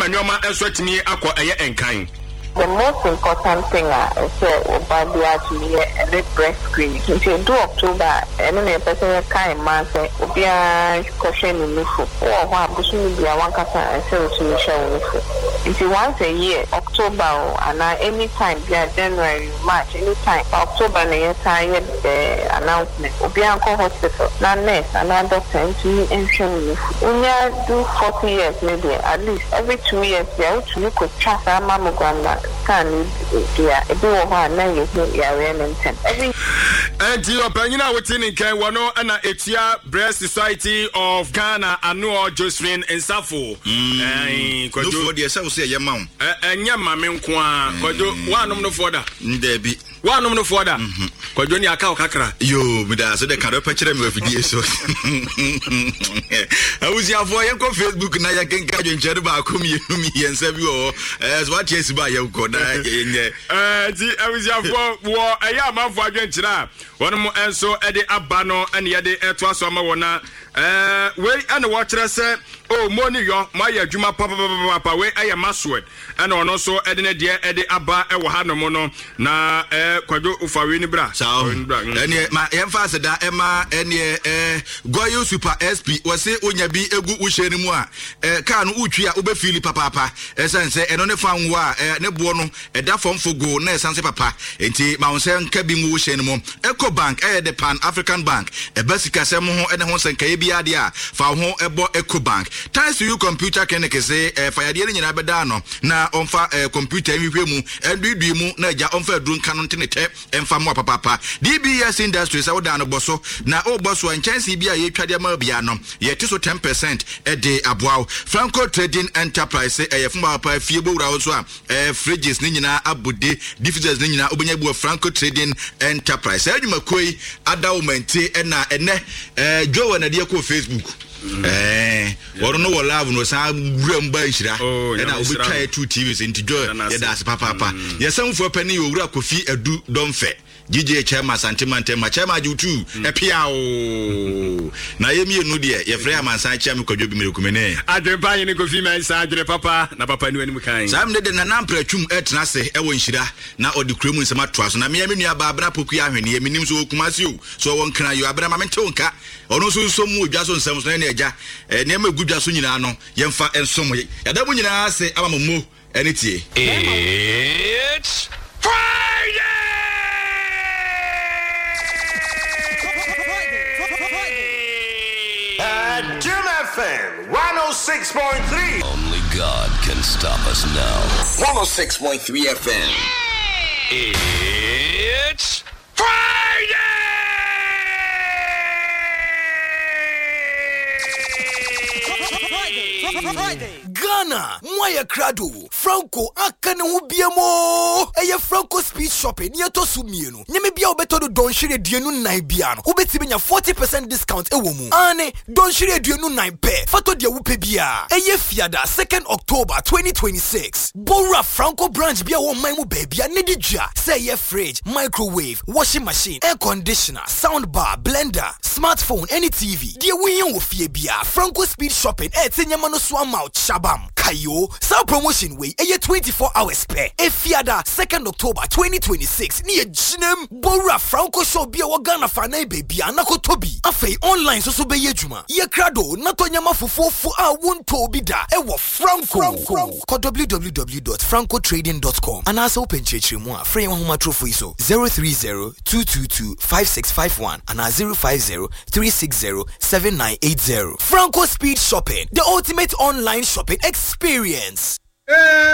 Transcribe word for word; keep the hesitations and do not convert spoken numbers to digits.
Nyoma enso atimi akọ eye enkan. The most important thing is about the actually a breast screening. If you do October, and then a person can man say, Obia question in the food, or what Bushing be a one cast and sell to show if you once a year, October, and any time, January, March, any time, October, and a time, the announcement, Obianco Hospital, not nurse, another doctor, and to me, and show me. When you do forty years, maybe at least every two years, you could trust our mammogram. Can yeah, do one na you ya remember every and your opinion within in Ken Wano and Etia Breast Society of Ghana Annual Josephine and Safo. Eh, kodo for the self say your mom. Eh, enya mame nkwa kodo one no for that. Ndebi. One no for that. Kodo ni aka kakra. Yo, me da so the can picture me afidie so. I was ya for your Facebook na ya ken ka dwenche ba akomi enu mi yensa bi o. Eh, so what yes ba ya ko na yenye. Eh, ti I was ya for wo eya manfo adwenchira. One mo enso e de aba no ene ye de eto aso ma wona. Eh, we ene wo kire se oh money yo ma ya adwuma papa papa we eye masword ene ono so e de ne de e de aba e wo ha no mo no na eh kwado ufawe ni bra sao ene ma yemfa se da e ma ene eh goyo super sp wo se onya bi egu wo hye ni mu a eh ka no utwi a obe fili papa papa e sense eno ne fa nwo a eh ne bo no e da fomfo go na sense papa enti ma won se nka bi mu wo hye ni mu Eco Bank eh the Pan African Bank e basika se mo ho ene ho senka ye bi ade a fa ho ebo Eco Bank thanks to you computer clinic say eh fa yade ni nyina beda no na onfa eh computer hwehwe mu endudu mu na ja onfa aduru nka no ntenete emfa mo papa papa D B S Industries awo da no boso na o boso anchansi bia ye twade ma bia no ye te so ten percent e de aboaw Franco Trading Enterprise eh yefuma papa fie bo wura so a eh fridges ni nyina abude diffusers ni nyina obenya bu Franco Trading Enterprise adwuma koi adawmente e na ene eh Joe na de ko Facebook eh woro no wo love no sa wura mba nhira e na obi try two T Vs into Joe ye da se papa papa ye samfo pani wo wura Kofi Adu Domfe G J Chairman Santimante ma Chairman Jutu e pia o na ye mi enu de ye frɛ amansan Chairman Kwadwo bi merekumene adrepa ye ne Kofi man sa adre papa na papa ni anim kan sam de na nampra twum etena se e wo nhira na odi kremu nsema toa so na me me nua ba abra poku ahwene ye minim so okumase o so won kran yo abra ma mente wonka ono so so mu odwa so nsem so na eja e ne ma gudwa so nyina no ye mfa ensom ya da mu nyina se amammo ene tie it's Friday. At Jim F M one oh six point three. Only God can stop us now. one oh six point three F M. It's Friday. Friday. Ghana, Moya Crado, Franco, Akane Ubiamo, Aya Franco Speed Shopping, Yato Sumieno, Nemebia Beto Don Shire Dienu Naibiano, Ubetibina forty percent discount Ewomu, Ane, Don Shire Dienu Nine Pair, Fato dia Upebia, Aya Fiada, second October twenty twenty-six, Bora Franco branch Bia Wo Maimu Baby, Nedija, say a fridge, microwave, washing machine, air conditioner, sound bar, blender, smartphone, any T V, Dia Wiyan Wofiebia, Franco Speed Shopping, Etinyamano Swam out Shabam, Kayo, South Promotion Way, a twenty-four hours pair, Efiada, second October twenty twenty-six, near Jinem, Bora Franco Show Bia Wagana Fane Baby, Anako Tobi, Afe online so be Yejuma, Ye Crado, Natonyama Fufu for a won Tobi da, Ewa Franco, call w w w dot franco trading dot com, and also open church more, frame home trophy so zero three zero two two two five six five one and a zero five zero three six zero seven nine eight zero. Franco Speed Shopping, the ultimate online shopping experience.